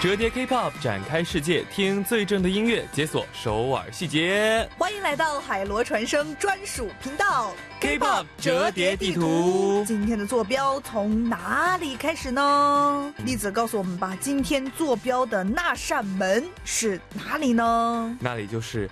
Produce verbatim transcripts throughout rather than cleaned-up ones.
折叠 K-pop 展开世界，听最正的音乐，解锁首尔细节。 欢迎来到海螺传声专属频道 K-pop 折叠地图。 今天的坐标从哪里开始呢？栗子告诉我们吧，今天坐标的那扇门是哪里呢？ 那里就是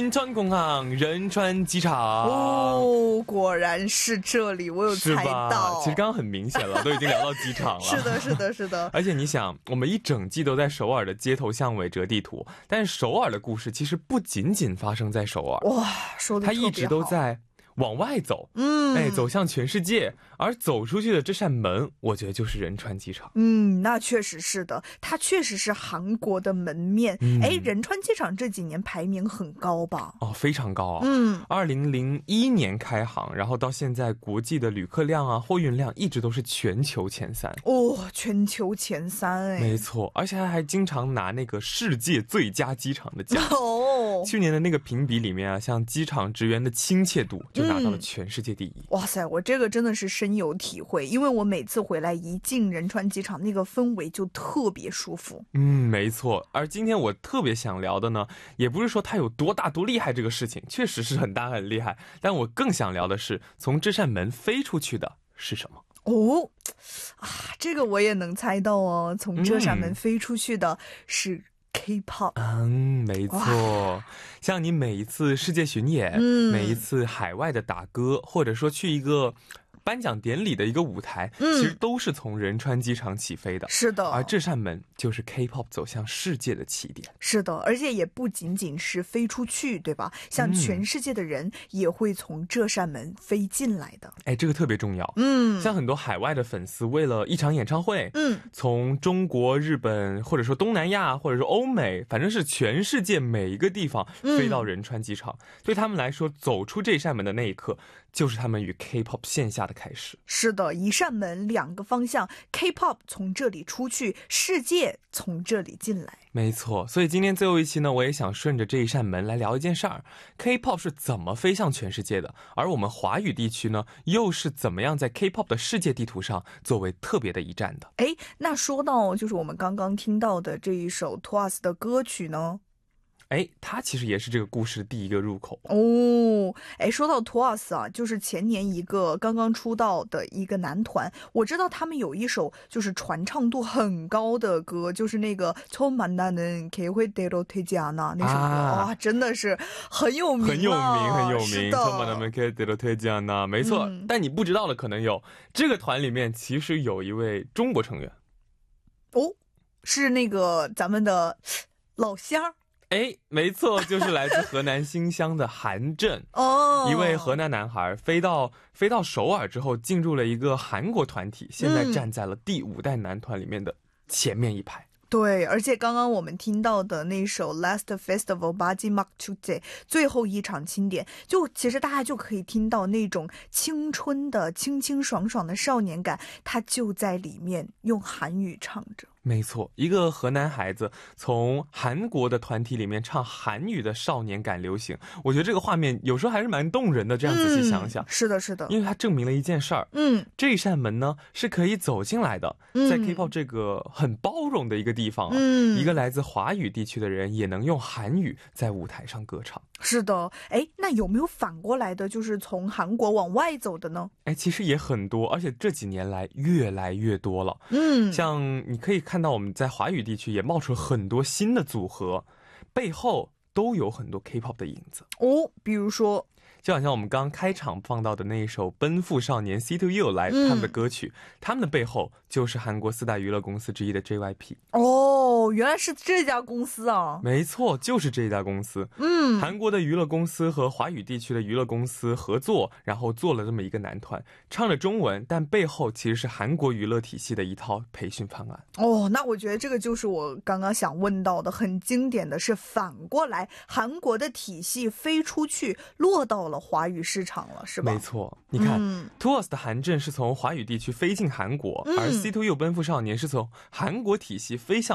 인천공항仁川机场。 哦，果然是这里，我有猜到。 其实刚刚很明显了，都已经聊到机场了。 是的，是的，是的。 而且你想，我们一整季都在首尔的街头巷尾折地图，但是首尔的故事其实不仅仅发生在首尔。 哇，说得特别好。 它一直都在往外走， 嗯， 哎，走向全世界，而走出去的这扇门，我觉得就是仁川机场。 嗯，那确实是的，它确实是韩国的门面。哎、嗯，仁川机场这几年排名很高吧？ 哦，非常高啊。 嗯， 二零零一年开航，然后到现在国际的旅客量啊、货运量一直都是全球前三。 哦，全球前三哎， 没错，而且它还经常拿那个世界最佳机场的奖。 哦， 去年的那个评比里面啊，像机场职员的亲切度就拿到了全世界第一。 嗯、哇塞，我这个真的是深有体会，因为我每次回来一进仁川机场，那个氛围就特别舒服。 嗯，没错。而今天我特别想聊的呢，也不是说它有多大多厉害这个事情，确实是很大很厉害，但我更想聊的是从这扇门飞出去的是什么。 哦，啊，这个我也能猜到哦，从这扇门飞出去的是K-pop。 嗯，没错。像你每一次世界巡演、嗯、每一次海外的打歌，或者说去一个颁奖典礼的一个舞台、嗯、其实都是从仁川机场起飞的。 是的， 而这扇门就是 K-pop 走向世界的起点。 是的，而且也不仅仅是飞出去，对吧？像全世界的人也会从这扇门飞进来的。 哎，这个特别重要。 嗯， 像很多海外的粉丝为了一场演唱会，嗯，从中国、日本，或者说东南亚，或者说欧美，反正是全世界每一个地方飞到仁川机场、嗯、对他们来说，走出这扇门的那一刻就是他们与 K-pop 线下的开始。 是的，一扇门两个方向， K-pop 从这里出去，世界从这里进来。 没错，所以今天最后一期呢，我也想顺着这一扇门来聊一件事儿， K-pop 是怎么飞向全世界的，而我们华语地区呢，又是怎么样在 K-pop 的世界地图上作为特别的一站的。 哎，那说到就是我们刚刚听到的这一首 T W O S 的歌曲呢， 哎，它其实也是这个故事的第一个入口哦。哎，说到 T W O S 啊，就是前年一个刚刚出道的一个男团，我知道他们有一首就是传唱度很高的歌，就是那个처음 만나는 계획대로 되지 않아那首歌，哇、啊，真的是很有名、啊， 很有名，很有名。 是的， 처음 만나는 계획대로 되지 않아，没错、嗯。但你不知道的可能有，这个团里面其实有一位中国成员。 哦，是那个咱们的老乡。 哎，没错，就是来自河南新乡的韩正哦， 一位河南男孩，飞到飞到首尔之后，进入了一个韓國團體，現在站在了第五代男團裡面的前面一排。 对，而且刚刚我们听到的那首 Last Festival 마지막 축제 最后一场庆典，就其实大家就可以听到那种青春的清清爽爽的少年感，他就在里面用韩语唱着。 没错，一个河南孩子从韩国的团体里面唱韩语的少年感流行，我觉得这个画面有时候还是蛮动人的，这样仔细想想、 嗯、是的是的， 因为它证明了一件事儿， 嗯， 这扇门呢是可以走进来的、嗯、在 K-pop 这个很包容的一个地方、啊嗯、一个来自华语地区的人也能用韩语在舞台上歌唱。 是的，哎，那有没有反过来的，就是从韩国往外走的呢？ 哎，其实也很多，而且这几年来越来越多了。 嗯， 像你可以看到我们在华语地区也冒出了很多新的组合，背后都有很多 K-pop 的影子。 哦，比如说就好像我们刚开场放到的那一首奔赴少年 C to U 来他们的歌曲、嗯、他们的背后就是韩国四大娱乐公司之一的 J Y P。 哦，原来是这家公司啊。 没错，就是这家公司。 嗯， 韩国的娱乐公司和华语地区的娱乐公司合作，然后做了这么一个男团，唱着中文，但背后其实是韩国娱乐体系的一套培训方案。 哦，那我觉得这个就是我刚刚想问到的，很经典的是反过来韩国的体系飞出去落到了华语市场了，是吧？ 没错，你看、 嗯、 T W O S 的韩正是从华语地区飞进韩国、嗯、而 C to U 奔赴少年是从韩国体系飞向华语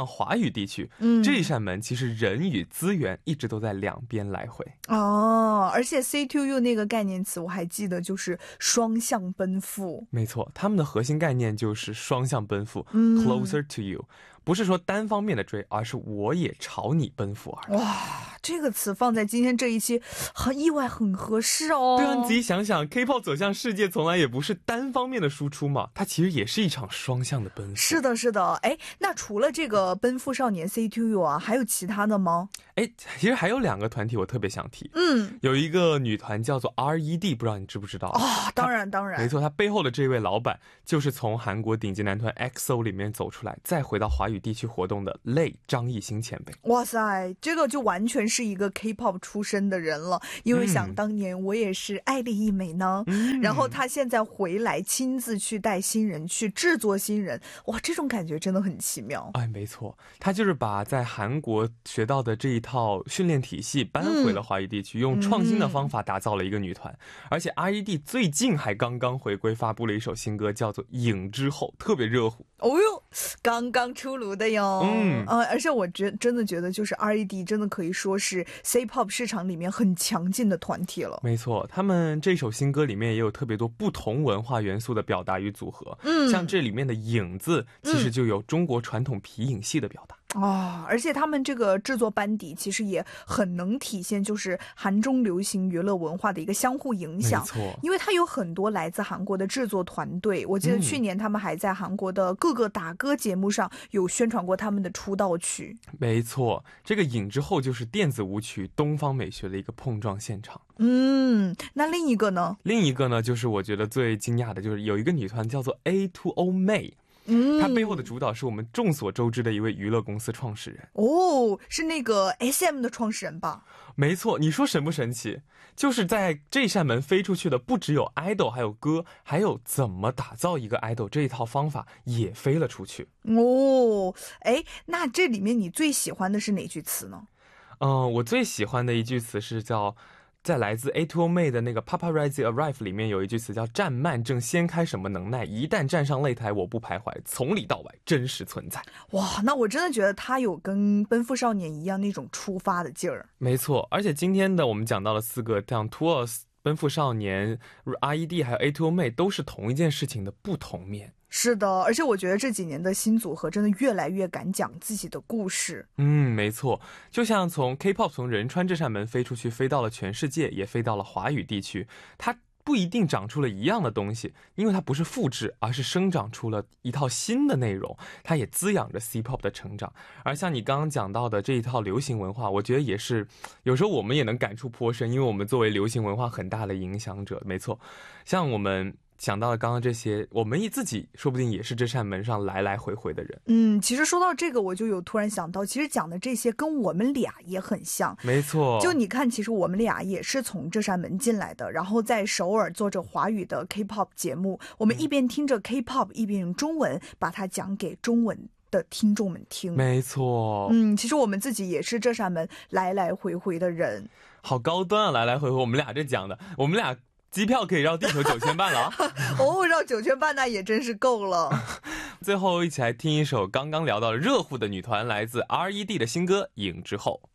语地区。嗯，这扇门其实人与资源一直都在两边来回。 哦，而且 C two U 那个概念词我还记得，就是双向奔赴。 没错，他们的核心概念就是双向奔赴、嗯、，closer to you。不是说单方面的追，而是我也朝你奔赴而来。 哇，这个词放在今天这一期很意外，很合适哦。 对啊，你自己想想 K-pop 走向世界从来也不是单方面的输出嘛，它其实也是一场双向的奔赴。 是的，是的。哎，那除了这个奔赴少年 C two U 啊，还有其他的吗？ 哎，其实还有两个团体我特别想提。嗯，有一个女团叫做 R E D， 不知道你知不知道啊、哦？当然当然， 没错，她背后的这位老板就是从韩国顶级男团 X O 里面走出来，再回到华语地区活动的类张艺兴前辈。 哇塞，这个就完全是一个 K-pop 出身的人了，因为想当年我也是爱丽一美呢、嗯、然后他现在回来亲自去带新人，去制作新人，哇，这种感觉真的很奇妙。 哎，没错，他就是把在韩国学到的这一套训练体系搬回了华语地区、嗯、用创新的方法打造了一个女团、嗯、而且 R E D 最近还刚刚回归，发布了一首新歌叫做《影之后》，特别热乎。 哦哟，刚刚出炉的哟。嗯、呃、而且我觉真的觉得就是 R E D 真的可以说是 C-pop 市场里面很强劲的团体了。 没错，他们这首新歌里面也有特别多不同文化元素的表达与组合。嗯，像这里面的影字其实就有中国传统皮影戏的表达。 哦，而且他们这个制作班底其实也很能体现就是韩中流行娱乐文化的一个相互影响。 没错， 因为它有很多来自韩国的制作团队，我记得去年他们还在韩国的各个打歌节目上有宣传过他们的出道曲。 没错，这个影之后就是电子舞曲东方美学的一个碰撞现场。 嗯，那另一个呢？ 另一个呢，就是我觉得最惊讶的就是有一个女团叫做 A two O 妹。嗯，他背后的主导是我们众所周知的一位娱乐公司创始人。 哦，是那个 S M 的创始人吧？ 没错，你说神不神奇？就是在这扇门飞出去的不只有 idol 还有歌，还有怎么打造一个 idol 这一套方法也飞了出去。 哦，哎，那这里面你最喜欢的是哪句词呢？ 嗯、呃，我最喜欢的一句词是叫在来自 A two O 妹的那个 Paparazzi Arrive 里面有一句词叫站慢正掀开什么能耐，一旦站上擂台我不徘徊，从里到外真实存在。 哇，那我真的觉得他有跟奔赴少年一样那种出发的劲儿。 没错，而且今天的我们讲到了四个，像 T W O S、奔赴少年、R E D 还有 A two O 妹都是同一件事情的不同面。 是的，而且我觉得这几年的新组合真的越来越敢讲自己的故事。 嗯，没错，就像从 K-pop 从仁川这扇门飞出去，飞到了全世界，也飞到了华语地区，它不一定长出了一样的东西，因为它不是复制，而是生长出了一套新的内容，它也滋养着 C-pop 的成长。而像你刚刚讲到的这一套流行文化，我觉得也是有时候我们也能感触颇深，因为我们作为流行文化很大的影响者。没错，像我们想到了刚刚这些，我们自己说不定也是这扇门上来来回回的人。 嗯，其实说到这个，我就有突然想到，其实讲的这些跟我们俩也很像。 没错， 就你看，其实我们俩也是从这扇门进来的，然后在首尔做着华语的 K-pop 节目，我们一边听着 K-pop，一边用中文把它讲给中文的听众们听。 没错， 嗯，其实我们自己也是这扇门来来回回的人。 好高端啊，来来回回，我们俩这讲的，我们俩机票可以绕地球九圈半了啊！ 哦，绕九圈半那也真是够了。 最后一起来听一首刚刚聊到的热乎的女团，来自 R E D 的新歌《影之后》。